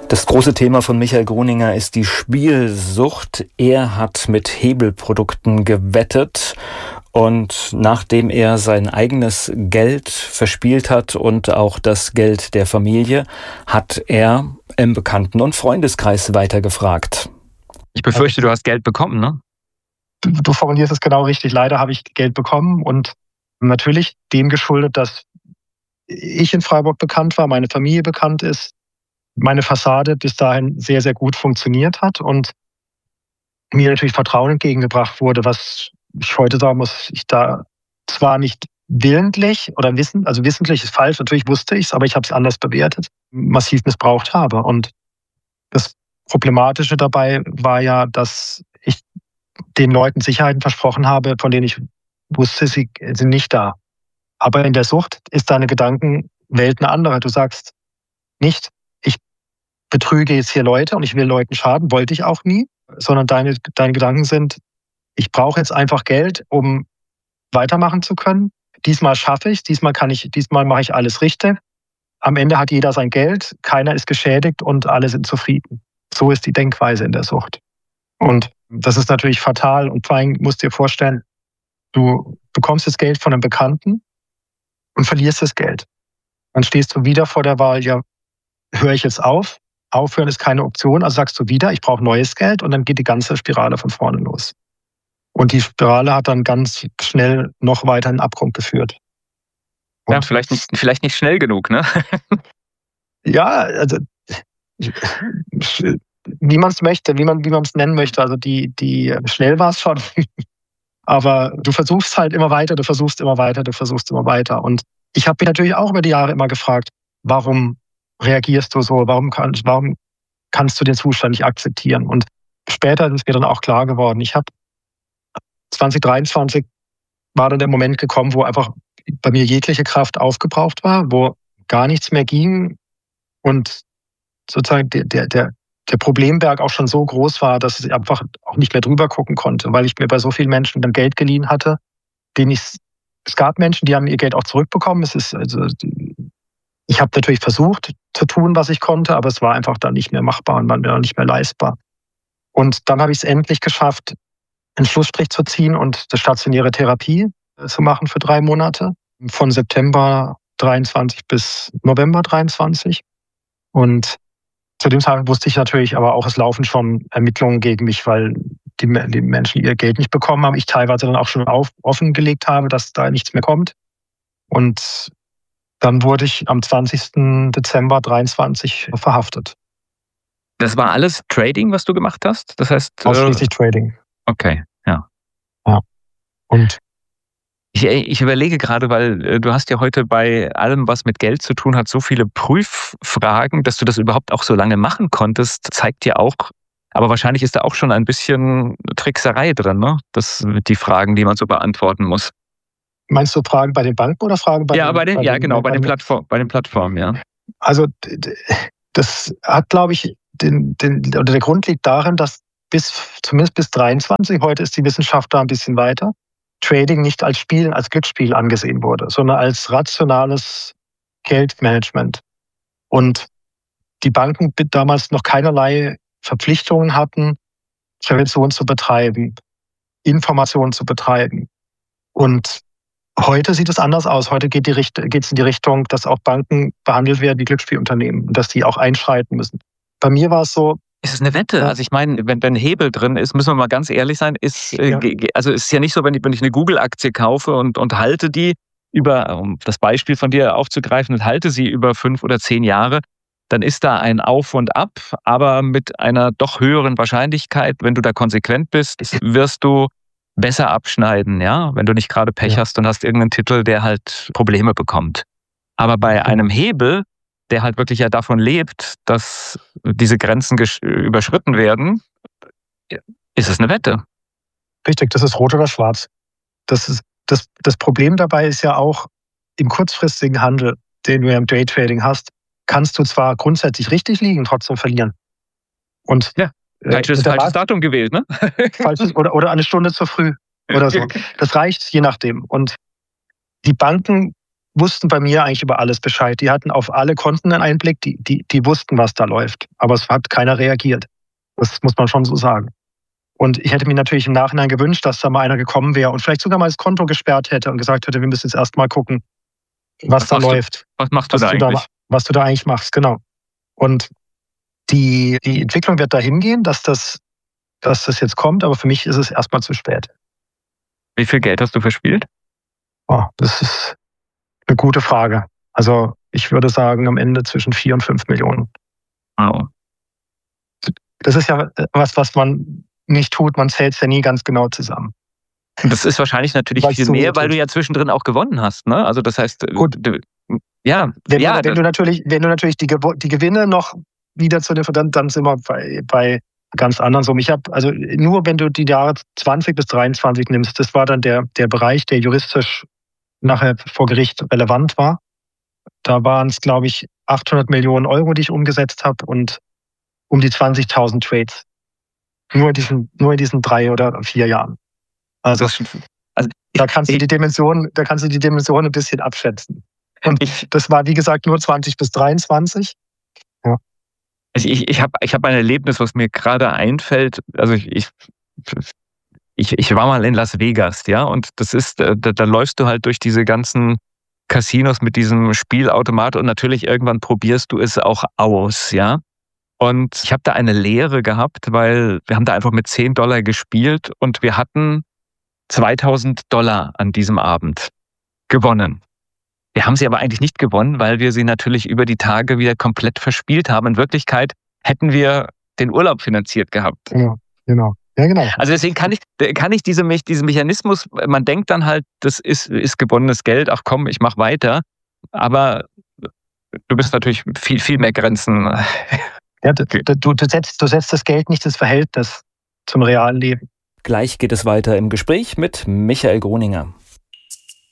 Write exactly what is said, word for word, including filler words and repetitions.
Das große Thema von Michael Gruninger ist die Spielsucht. Er hat mit Hebelprodukten gewettet und nachdem er sein eigenes Geld verspielt hat und auch das Geld der Familie, hat er im Bekannten- und Freundeskreis weitergefragt. Ich befürchte, du hast Geld bekommen, ne? Du, du formulierst es genau richtig. Leider habe ich Geld bekommen und natürlich dem geschuldet, dass ich in Freiburg bekannt war, meine Familie bekannt ist, meine Fassade bis dahin sehr, sehr gut funktioniert hat und mir natürlich Vertrauen entgegengebracht wurde, was ich heute sagen muss, ich da zwar nicht willentlich oder wissen, also wissentlich ist falsch, natürlich wusste ich es, aber ich habe es anders bewertet, massiv missbraucht habe. Und das Problematische dabei war ja, dass ich den Leuten Sicherheiten versprochen habe, von denen ich wusste, sie sind nicht da. Aber in der Sucht ist deine Gedankenwelt eine andere. Du sagst nicht, ich betrüge jetzt hier Leute und ich will Leuten schaden, wollte ich auch nie, sondern deine, deine Gedanken sind, ich brauche jetzt einfach Geld, um weitermachen zu können. Diesmal schaffe ich, diesmal kann ich, diesmal mache ich alles richtig. Am Ende hat jeder sein Geld, keiner ist geschädigt und alle sind zufrieden. So ist die Denkweise in der Sucht. Und das ist natürlich fatal und vor allem musst du dir vorstellen, du bekommst das Geld von einem Bekannten und verlierst das Geld. Dann stehst du wieder vor der Wahl, ja, höre ich jetzt auf? Aufhören ist keine Option, also sagst du wieder, ich brauche neues Geld und dann geht die ganze Spirale von vorne los. Und die Spirale hat dann ganz schnell noch weiter in den Abgrund geführt. Und ja, vielleicht nicht, vielleicht nicht schnell genug, ne? Ja, also wie man es möchte, wie man wie man es nennen möchte. Also die, die schnell war es schon. Aber du versuchst halt immer weiter, du versuchst immer weiter, du versuchst immer weiter. Und ich habe mich natürlich auch über die Jahre immer gefragt, warum reagierst du so? Warum, kann, warum kannst du den Zustand nicht akzeptieren? Und später ist mir dann auch klar geworden. Ich habe zwanzig dreiundzwanzig war dann der Moment gekommen, wo einfach bei mir jegliche Kraft aufgebraucht war, wo gar nichts mehr ging und sozusagen der, der, der, der Problemberg auch schon so groß war, dass ich einfach auch nicht mehr drüber gucken konnte, weil ich mir bei so vielen Menschen dann Geld geliehen hatte, denen ich, es gab Menschen, die haben ihr Geld auch zurückbekommen. Es ist also, ich habe natürlich versucht zu tun, was ich konnte, aber es war einfach dann nicht mehr machbar und war dann nicht mehr leistbar. Und dann habe ich es endlich geschafft, einen Schlussstrich zu ziehen und eine stationäre Therapie zu machen für drei Monate, von September dreiundzwanzig bis November dreiundzwanzig. Und zu dem Zeitpunkt wusste ich natürlich aber auch, es laufen schon Ermittlungen gegen mich, weil die, die Menschen ihr Geld nicht bekommen haben. Ich teilweise dann auch schon auf, offengelegt habe, dass da nichts mehr kommt. Und dann wurde ich am zwanzigsten Dezember dreiundzwanzig verhaftet. Das war alles Trading, was du gemacht hast? Das heißt ausschließlich äh, Trading. Okay, ja. Ja. Und ich, ich überlege gerade, weil äh, du hast ja heute bei allem, was mit Geld zu tun hat, so viele Prüffragen, dass du das überhaupt auch so lange machen konntest, zeigt ja auch, aber wahrscheinlich ist da auch schon ein bisschen Trickserei drin, ne? Das die Fragen, die man so beantworten muss. Meinst du Fragen bei den Banken oder Fragen bei ja, den, bei den, bei ja, den, genau, bei, bei den den Plattform, bei den Plattformen, ja. Also das hat, glaube ich, den, den, oder der Grund liegt darin, dass bis zumindest bis dreiundzwanzig, heute ist die Wissenschaft da ein bisschen weiter, Trading nicht als Spielen, als Glücksspiel angesehen wurde, sondern als rationales Geldmanagement. Und die Banken damals noch keinerlei Verpflichtungen hatten, Prävention zu betreiben, Information zu betreiben. Und heute sieht es anders aus. Heute geht es in die Richtung, dass auch Banken behandelt werden wie Glücksspielunternehmen und dass die auch einschreiten müssen. Bei mir war es so. Es ist eine Wette. Also ich meine, wenn, wenn Hebel drin ist, müssen wir mal ganz ehrlich sein, ist, ja. also es ist ja nicht so, wenn ich, wenn ich eine Google-Aktie kaufe und, und halte die über, um das Beispiel von dir aufzugreifen, und halte sie über fünf oder zehn Jahre, dann ist da ein Auf und Ab, aber mit einer doch höheren Wahrscheinlichkeit, wenn du da konsequent bist, wirst du besser abschneiden, ja, wenn du nicht gerade Pech ja. hast und hast irgendeinen Titel, der halt Probleme bekommt. Aber bei einem Hebel, der halt wirklich ja davon lebt, dass diese Grenzen gesch- überschritten werden, ist es eine Wette. Richtig, das ist rot oder schwarz. Das, ist, das, das Problem dabei ist ja auch, im kurzfristigen Handel, den du ja im Daytrading hast, kannst du zwar grundsätzlich richtig liegen, trotzdem verlieren. Und ja, falsches, äh, falsches Datum gewählt, ne? falsches, oder, oder eine Stunde zu früh oder so. Das reicht, je nachdem. Und die Banken wussten bei mir eigentlich über alles Bescheid. Die hatten auf alle Konten einen Einblick, die, die, die wussten, was da läuft. Aber es hat keiner reagiert. Das muss man schon so sagen. Und ich hätte mir natürlich im Nachhinein gewünscht, dass da mal einer gekommen wäre und vielleicht sogar mal das Konto gesperrt hätte und gesagt hätte, wir müssen jetzt erst mal gucken, was, was da läuft. Du, was machst du was da du eigentlich? Da, was du da eigentlich machst, genau. Und die, die Entwicklung wird dahin gehen, dass das, dass das jetzt kommt, aber für mich ist es erstmal zu spät. Wie viel Geld hast du verspielt? Oh, das ist eine gute Frage. Also ich würde sagen, am Ende zwischen vier und fünf Millionen. Wow. Das ist ja was, was man nicht tut. Man zählt es ja nie ganz genau zusammen. Das ist wahrscheinlich natürlich Weil viel so mehr, weil tut. du ja zwischendrin auch gewonnen hast, ne? Also das heißt, Gut. Du, ja, wenn, ja, du, wenn du natürlich, wenn du natürlich die, die Gewinne noch wieder zu den, dann, dann sind wir bei, bei ganz anderen Summen. Ich habe also nur, wenn du die Jahre zwanzig bis dreiundzwanzig nimmst, das war dann der der Bereich, der juristisch nachher vor Gericht relevant war. Da waren es, glaube ich, achthundert Millionen Euro, die ich umgesetzt habe und um die zwanzigtausend Trades. Nur in diesen, nur in diesen drei oder vier Jahren. Also, also da kannst du die Dimension, da kannst du die Dimension ein bisschen abschätzen. Und ich, das war, wie gesagt, nur zwanzig bis dreiundzwanzig. Ja. Ich, ich habe ich hab ein Erlebnis, was mir gerade einfällt. Also ich, ich, ich, ich war mal in Las Vegas, ja, und das ist, da, da läufst du halt durch diese ganzen Casinos mit diesem Spielautomat und natürlich irgendwann probierst du es auch aus, ja. Und ich habe da eine Lehre gehabt, weil wir haben da einfach mit zehn Dollar gespielt und wir hatten zweitausend Dollar an diesem Abend gewonnen. Wir haben sie aber eigentlich nicht gewonnen, weil wir sie natürlich über die Tage wieder komplett verspielt haben. In Wirklichkeit hätten wir den Urlaub finanziert gehabt. Genau, genau. Ja, genau. Also deswegen kann ich, kann ich diese, diesen Mechanismus, man denkt dann halt, das ist, ist gewonnenes Geld, ach komm, ich mach weiter. Aber du bist natürlich viel, viel mehr Grenzen. Ja, du, du, du, setzt, du setzt das Geld nicht ins Verhältnis zum realen Leben. Gleich geht es weiter im Gespräch mit Michael Groninger.